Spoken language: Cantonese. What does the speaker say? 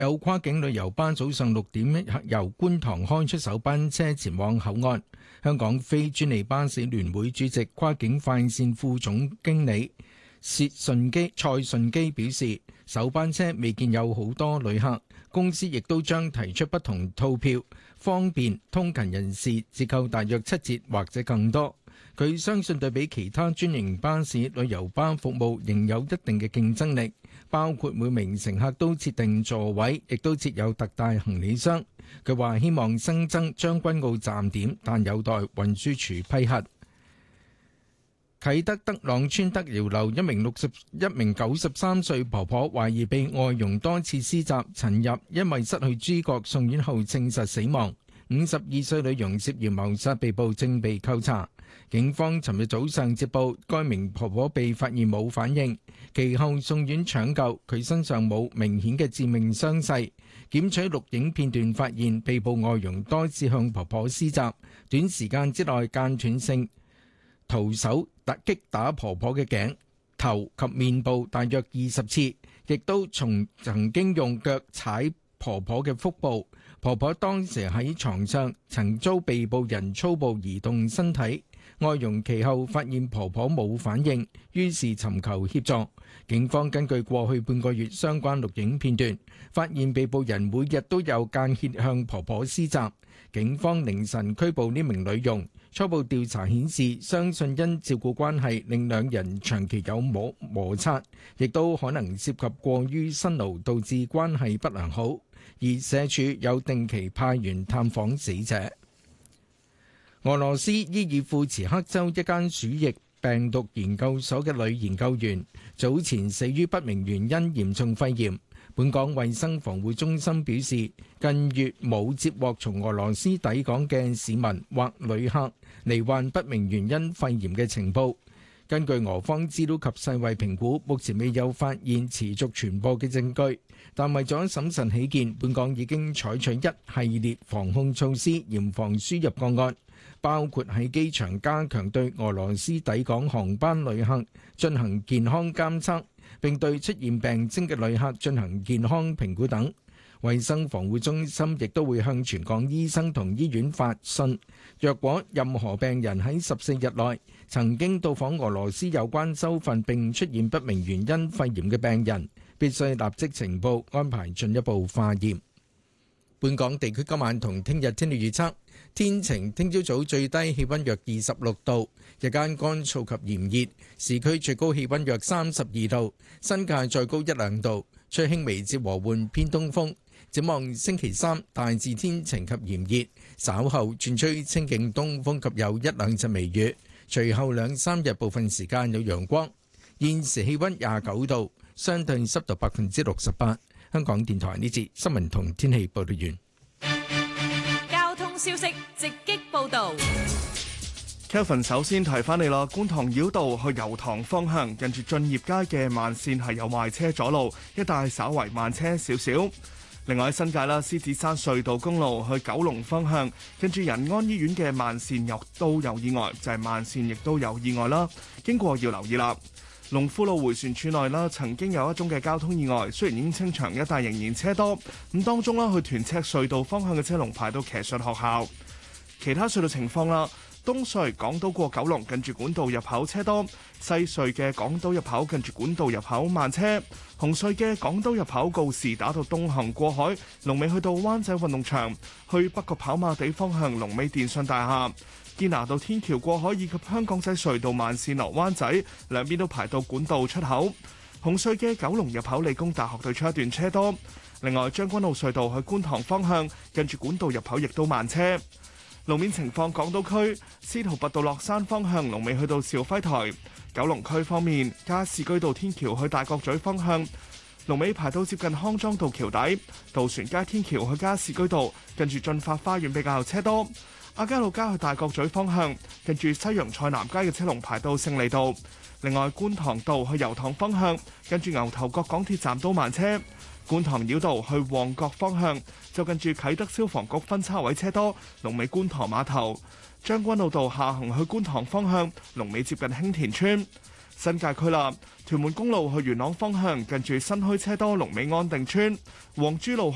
有跨境旅遊巴早上6點由觀塘開出首班車前往口岸。香港非專利巴士聯會主席、跨境快線副總經理蔡順基表示，首班車未見有好多旅客，公司亦都將提出不同套票，方便通勤人士折扣大約7折或者更多。佢相信對比其他專營巴士、旅遊巴服務仍有一定嘅競爭力，包括每名乘客都設定座位，亦都設有特大行李箱。佢話希望新增將軍澳站點，但有待運輸署批核。啟德德朗村德瑤樓一名93歲婆婆懷疑被外傭多次施襲，尋日因為失去知覺送院後證實死亡。52歲女傭涉嫌謀殺被捕，正被扣查。警方尋日早上接報，該名婆婆被發現冇反應，其後送院搶救，佢身上冇明顯嘅致命傷勢。檢取錄影片段發現，被捕外傭多次向婆婆施襲，短時間之內間斷性徒手擊打婆婆嘅頸、頭及面部大約20次，亦都曾經用腳踩婆婆嘅腹部。婆婆當時喺床上，曾遭被捕人粗暴移動身體。外傭其後發現婆婆冇反應，於是尋求協助。警方根據過去半個月相關錄影片段，發現被捕人每日都有間歇向婆婆施襲。警方凌晨拘捕呢名女傭。初步調查顯示，相信因照顧關係令兩人長期有摩擦，亦都可能涉及過於辛勞導致關係不良好。而社署有定期派員探訪死者。俄羅斯伊爾庫茨克州一間鼠疫病毒研究所嘅女研究員早前死於不明原因嚴重肺炎。本港衛生防護中心表示，近月冇接獲從俄羅斯抵港嘅市民或旅客罹患不明原因肺炎嘅情報。根據俄方資料及世衛評估，目前未有發現持續傳播嘅證據，但為咗審慎起見，本港已經採取一系列防控措施，嚴防輸入個案，包括喺機場加強對俄羅斯抵港航班旅客進行健康監測，並對出現病徵嘅旅客進行健康評估等。衛生防護中心亦都會向全港醫生同醫院發信，若果任何病人喺14日內曾經到訪俄羅斯有關州份並出現不明原因肺炎嘅病人，必須立即呈報，安排進一步化驗。本港地區今晚同聽日天氣預測，天晴，聽朝早最低氣溫約26度，日間乾燥及炎熱，市區最高氣溫約32度，新界再高1-2度，吹輕微至和緩偏東風。展望星期三大致天晴及炎熱，稍後轉吹清勁東風及有1-2陣微雨，隨後2-3日部分時間有陽光。現時氣溫29度，相對濕度68%。香港電台呢節新聞同天氣報道完。 交通消息直擊報道。 Kelvin 首先提翻你啦，觀塘繞道去油塘方向，近住駿業街嘅慢線係有壞車阻路，一帶稍為慢車少少。另外喺新界啦，獅子山隧道公路去九龍方向，跟住仁安醫院嘅慢線都有意外，就係慢線亦都有意外啦，經過要留意啦。龍富路迴旋處內啦，曾經有一宗嘅交通意外，雖然已經清場，一帶仍然車多。咁當中啦，去屯赤隧道方向嘅車龍排到騎術學校。其他隧道情況啦，東隧港島過九龍近住管道入口車多，西隧嘅港島入口近住管道入口慢車，紅隧嘅港島入口告士打道東行過海，龍尾去到灣仔運動場，去北角跑馬地方向龍尾電信大廈。堅拿道天橋過海以及香港仔隧道慢線落灣仔，兩邊都排到管道出口。紅隧嘅九龍入口理工大學對出一段車多。另外將軍澳隧道去觀塘方向，近住管道入口亦都慢車。路面情況，港島區司徒拔道落山方向龍尾去到兆輝台。九龍區方面，加士居道天橋去大角咀方向龍尾排到接近康莊道橋底。渡船街天橋去加士居道近住駿發花園比較車多。亞皆老街去大角咀方向，近住西洋菜南街嘅車龍排到勝利道。另外，觀塘道去油塘方向，近住牛頭角港鐵站都慢車。觀塘繞道去旺角方向，就近住啟德消防局分叉位車多，龍尾觀塘碼頭。將軍澳道下行去觀塘方向，龍尾接近興田村。新界區啦，屯門公路去元朗方向，近住新墟車多，龍尾安定村。黃珠路